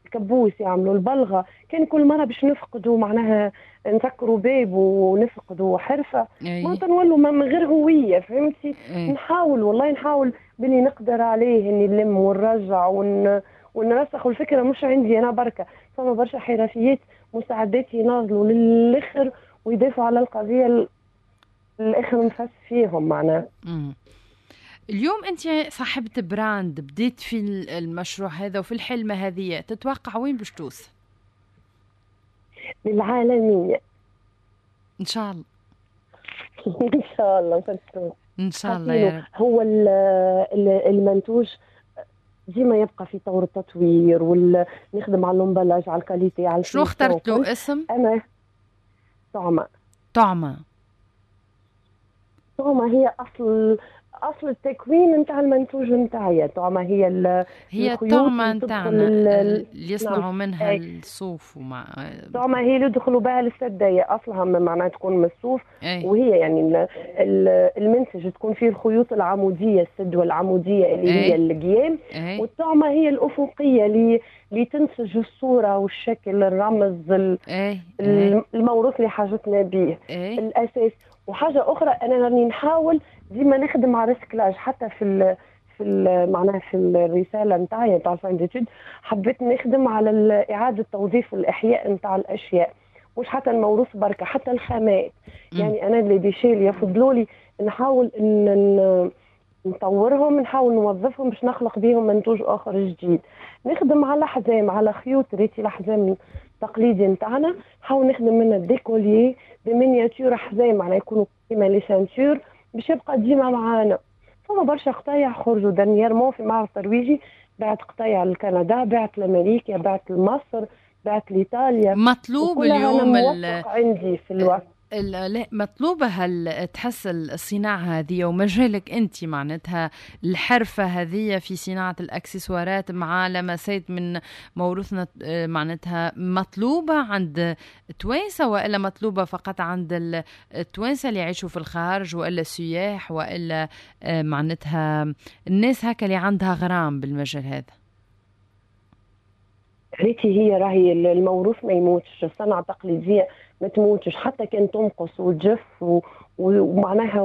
التكبوس، يعملوا البلغة. كان كل مرة باش نفقدوا معناها، نسكروا باب ونفقدوا حرفة، ما اي تنولوا من غير هوية، فهمتي؟ اي. نحاول والله، نحاول باللي نقدر عليه اني نلم ونرجع ونرسخ. الفكرة مش عندي انا بركة، فما برشا حرفيات مساعدات يناضلوا للاخر ويدافعوا على القضية الاخر نفس فيهم معناها. مم. اليوم انت صاحبة براند، بديت في المشروع هذا وفي الحلمة هذه، تتوقع وين باش توصل؟ للعالمية. ان شاء الله. ان شاء الله فتو. ان شاء الله حاطينه يا رب. هو المنتوج ديما يبقى في طور التطوير، نخدم على الامبلاج، على الكاليتي، على شنو الفينيسيون اخترت وكل. له اسم؟ انا طعمة. طعمة. طعمة هي اصل التكوين نتاع المنتوج نتاعي. طعمة هي هي الخيوط الطعمة اللي تدخل نتاعنا اللي نعم. يصنعوا منها اي الصوف ومع. طعمة هي اللي يدخلوا بها للسداية، اصلها معناها تكون من الصوف. اي وهي يعني المنتج تكون فيه الخيوط العمودية، السدوة العمودية اللي اي هي القيام. اي والطعمة هي الأفقية اللي تنسج الصورة والشكل، الرمز، اي اي الموروث اللي حاجتنا به اي. الأساس. وحاجة أخرى، أنا راني نحاول ديما نخدم على ريسكلاج، حتى معناها في الرسالة نتاعي نتاع الفاينديتود حبيت نخدم على إعادة توظيف والإحياء نتاع الأشياء، مش حتى الموروث بركة، حتى الخامات. أمم. يعني أنا اللي ديشي اللي يفضلوا لي نحاول إن نطورهم، نحاول نوظفهم باش نخلق بيهم منتوج آخر جديد. نخدم على حزام، على خيوط ريتي الحزام التقليدي نتاعنا، نحاول نخدم منه ديكوليي، دي مينياتير حزام معناها يكونوا كيما لي سانتور باش يبقى ديما معانا. فما برشا قطايع خرجوا دانييرمون في معرض ترويجي، بعت قطايع لكندا، بعت لامريكا، بعت لمصر، بعت لايطاليا، مطلوب وكلها انا اليوم موثق عندي في الوقت. لا، مطلوبة تحس الصناعة هذه ومجالك أنت معناتها الحرفة هذه في صناعة الأكسسوارات مع لمسات من موروثنا، معناتها مطلوبة عند التوانسة وإلا مطلوبة فقط عند التوانسة اللي يعيشوا في الخارج وإلا السياح وإلا معناتها الناس هكا اللي عندها غرام بالمجال هذا؟ ريتي هي راهي الموروث ما يموتش، الصنعة التقليدية ما تموتش حتى كان تنقص وتجف ومعناها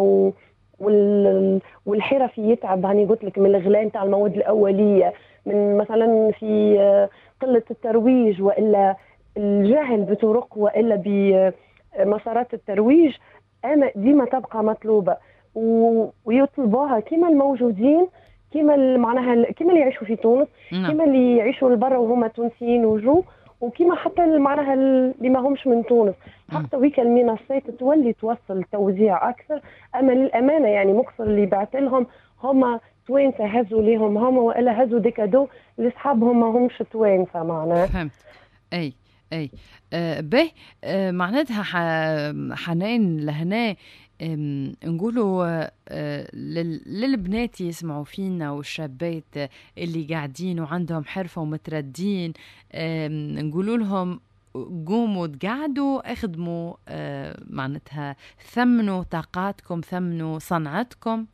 والحرف يتعب. هاني قلت لك من الغلاء نتاع المواد الأولية، من مثلا في قلة الترويج وإلا الجهل بطرق وإلا بمسارات الترويج. أنا ديما تبقى مطلوبة ويطلبوها كما الموجودين، كيما معناها كيما اللي يعيشوا في تونس، نعم. كيما اللي يعيشوا لبرا وهما تونسيين وجو، وكيما حتى معناها اللي ما همش من تونس. حتى ويك المنصات تولي توصل توزيع اكثر. اما للامانه يعني مكثر اللي بعت لهم هما توانسه، هزوا ليهم هما والا هزوا ديكادو لاصحابهم ما همش توانسه معناها. فهمت. اي اي. به معناتها حنان لهنا. نقولوا للبنات يسمعوا فينا والشابات اللي قاعدين وعندهم حرفة ومتردين، نقولوا لهم قوموا تقعدوا اخدموا، معناتها ثمنوا طاقاتكم، ثمنوا صنعتكم.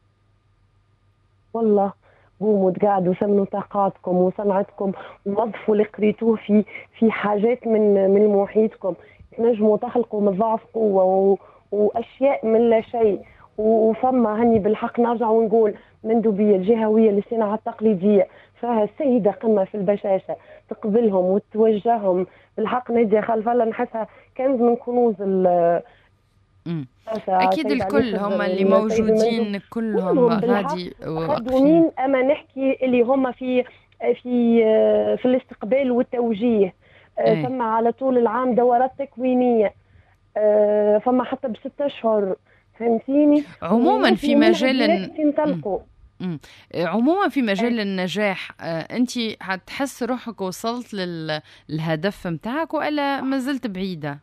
والله قوموا تقعدوا ثمنوا طاقاتكم وصنعتكم، ووظفوا اللي قريتوه في حاجات من محيطكم. تنجموا تخلقوا من ضعف قوة وأشياء من لا شيء. وفما هني بالحق نرجع ونقول مندوبية الجهوية للصناعة التقليدية فيها السيدة قمة في البشاشة، تقبلهم وتوجههم. بالحق نادية خلف الله نحسها كنز من كنوز مم. أكيد السيد علي الكل هم خضر اللي والسيد المندوب موجودين كلهم كلهم بالحق غادي واقفين. خدومين. اما نحكي اللي هم في الاستقبال والتوجيه. ايه. ثم على طول العام دورات تكوينية، فما حتى ب6 أشهر، فهمتيني؟ عموما والناس في منها مجال. ديريكت ينطلقوا. مم. عموما في مجال النجاح، انت هتحس روحك وصلت للهدف متاعك ولا ما زلت بعيدة؟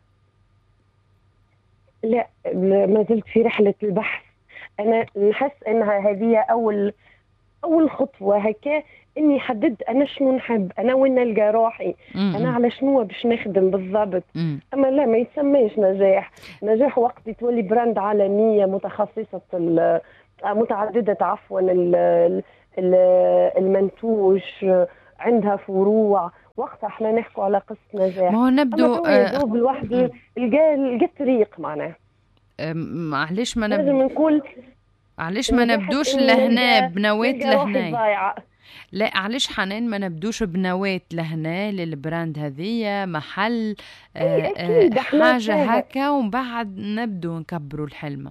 لا، ما زلت في رحلة البحث. أنا نحس أنها هذه أول خطوة هكا، إني حددت أنا شنو نحب، أنا وين نلقى روحي، أنا مم. على شنو باش نخدم بالضبط. مم. أما لا، ما يتسميش نجاح. نجاح وقت تولي براند عالمية متخصصة متعددة عفوا المنتوج، عندها فروع وقتها احنا نحكوا على قصة نجاح. ما هو نبدو يدوب الواحد لقى الطريق معناه. معلش ما لازم نقول علاش ما نبدوش لهنا بنواة لهنا؟ لا علاش حنان ما نبدوش بنواة لهنا للبراند هذية محل حاجة هكا ومن بعد نبدو نكبروا الحلمة.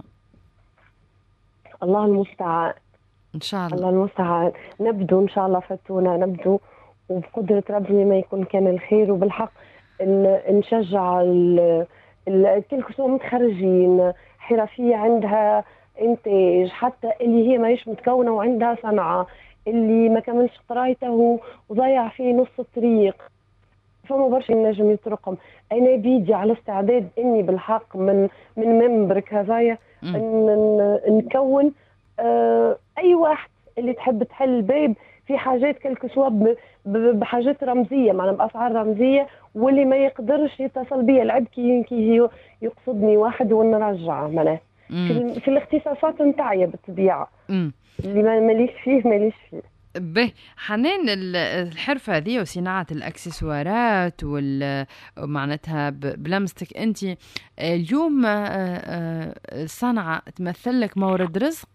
الله المستعان ان شاء الله. الله المستعان. نبدو ان شاء الله فتونا، نبدو وبقدرة ربي ما يكون كان الخير. وبالحق نشجع كل كسوة متخرجين حرفية عندها انتاج، حتى اللي هي ماهيش متكونة وعندها صنعة، اللي ما كملش قرايته وضيع فيه نص الطريق، فما برشا نجم يطرقهم. انا بيدي على استعداد اني بالحق من منبرك هذايا نكون اي واحد اللي تحب تحل الباب في حاجات كالكسوة بحاجات رمزيه، معنا باسعار رمزيه، واللي ما يقدرش يتصل بيا العب كي يقصدني واحد ونرجعه معناه في الاختصاصات نتاعي بالطبيعه. اللي ماليش فيه به حنان الحرفة هذه وصناعة الأكسسوارات ومعناتها بلمستك أنت اليوم صنعة تمثل لك مورد رزق،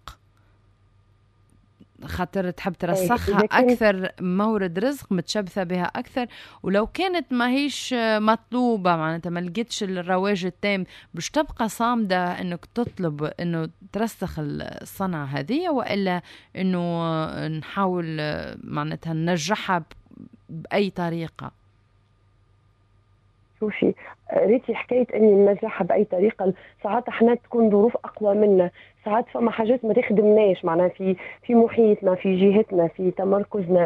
خاطر تحب ترسخها أكثر، مورد رزق متشبثة بها أكثر. ولو كانت ما هيش مطلوبة معناتها ما لقيتش الرواج التام، باش تبقى صامدة أنك تطلب أنه ترسخ الصنعة هذه، وإلا أنه نحاول معناتها ننجحها بأي طريقة؟ شوفي ريتي حكاية اني ننجحها باي طريقة، ساعات احنا تكون ظروف اقوى منا، ساعات فما حاجات ما تخدمناش معناها في محيطنا، في جهتنا، في تمركزنا.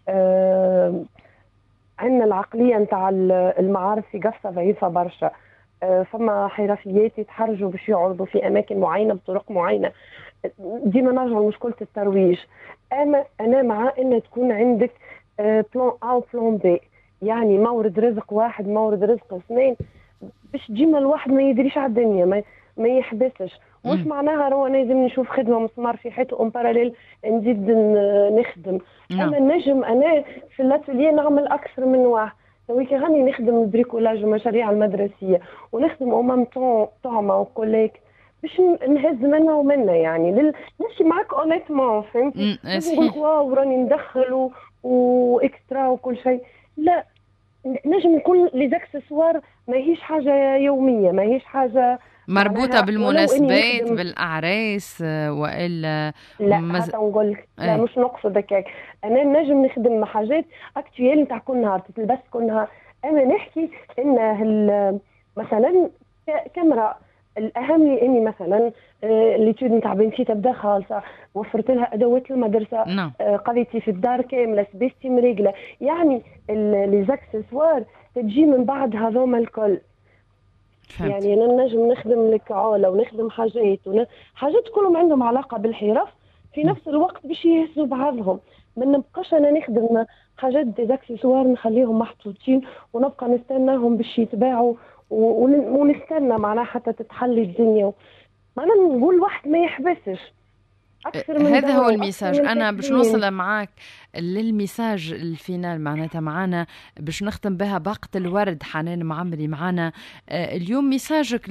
عندنا العقلية نتاع المعارف في قفصة ضعيفة برشا. فما حرفيات يتحرجوا باش يعرضوا في اماكن معينة بطرق معينة. ديما نرجع لمشكلة الترويج. انا مع ان تكون عندك بلان A وبلان B، يعني مورد رزق واحد، مورد رزق اثنين، باش ديما الواحد ما يدريش على الدنيا، ما يحبسش. مش معناها روى لازم نشوف خدمه مسمار في حيط اون باراليل نزيد نخدم. انا نجم انا في الاتelier نعمل اكثر من واحد. تويك غني نخدم البريكولاج والمشاريع المدرسيه، ونخدم امام طعمه وكوليك باش نهز منها ومنها، يعني نمشي معاك اونيتمون، فهمتي؟ نقول واو راني ندخل واكسترا وكل شيء. لا، نجم نكون لي زاكسسوار ماهيش حاجه يوميه، ماهيش حاجه مربوطه بالمناسبات بالاعراس والا. لا حتى نقول لك لا مش نقصد هكاك. انا نجم نخدم حاجات اكتويل نتاع كل نهار تلبس كل نهار. انا نحكي ان مثلا كاميرا الاهم لي اني مثلا ليتود نتاع بنتي تبدا خالصه، وفرت لها ادوات المدرسه، قضيتي في الدار كامله، سبيستي مريقله، يعني لي زاكسسوار تجي من بعد هذوما الكل. فهمت. يعني انا نجم نخدم لك عاله ونخدم حاجات كلهم عندهم علاقه بالحرف في نفس الوقت باش يهزوا بعضهم. ما نبقاش انا نخدم حاجات دي زاكسسوار نخليهم محطوطين ونبقى نستناهم باش يتباعوا ونستنى معناها حتى تتحلي الدنيا. أنا نقول واحد ما يحبسش أكثر من هذا هو الميساج. أنا باش نوصل معاك للميساج الفينال معناتها معانا باش نختم بها باقة الورد. حنان معمري معانا اليوم، ميساجك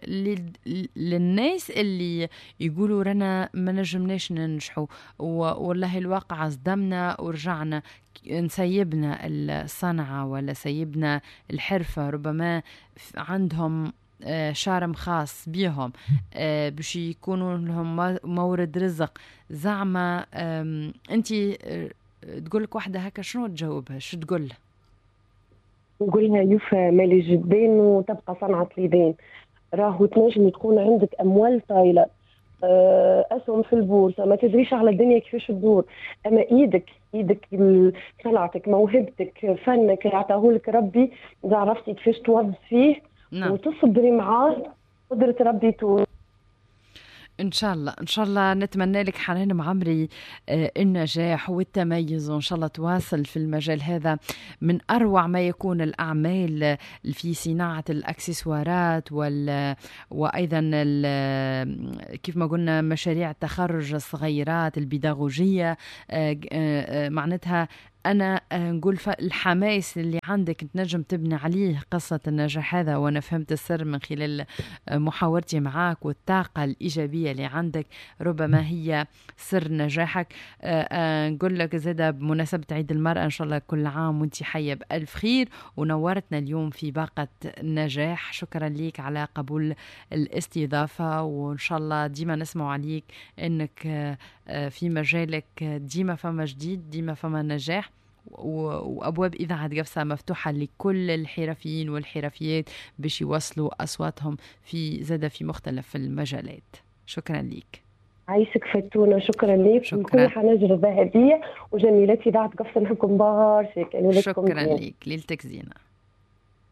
للناس اللي يقولوا رانا ما نجمناش ننجحوا والله الواقع صدمنا ورجعنا نسيبنا الصنعة ولا سيبنا الحرفة، ربما عندهم شارم خاص بيهم باش يكونوا لهم مورد رزق. زعما انتي تقولك واحدة هكا شنو تجاوبها؟ شو تقولها؟ نقولها يوفى مالي جدين وتبقى صنعة اليدين. راهو تنجم تكون عندك أموال طايلة، أسهم في البورصة، ما تدريش على الدنيا كيفاش تدور، أما إيدك صنعتك، موهبتك، فنك عطاهولك ربي، إذا عرفتي كيفاش توظف فيه وتصبري معاه قدرة ربي تون. إن شاء الله إن شاء الله نتمنى لك حنان معمري النجاح والتميز، وإن شاء الله تواصل في المجال هذا. من أروع ما يكون الأعمال في صناعة الأكسسوارات وأيضا كيف ما قلنا مشاريع التخرج الصغيرات البيداغوجية، معناتها أنا نقول الحماس اللي عندك تنجم تبني عليه قصة النجاح هذا، وأنا فهمت السر من خلال محاورتي معاك، والطاقة الإيجابية اللي عندك ربما هي سر نجاحك. نقول لك زادة بمناسبة عيد المرأة إن شاء الله كل عام وانت حية بألف خير، ونورتنا اليوم في باقة النجاح. شكرا ليك على قبول الاستضافة، وإن شاء الله ديما نسمع عليك إنك في مجالك ديما فما جديد، ديما فما نجاح، وأبواب إذاعة قفصة مفتوحة لكل الحرفيين والحرفيات باش يوصلوا أصواتهم في مختلف المجالات. شكرا لك. عايشك فتونة، شكرا لك. كل حنجربة هدية وجميلات إذاعة قفصة، نحبكم برشا. شكرا لك، ليلتك زينة.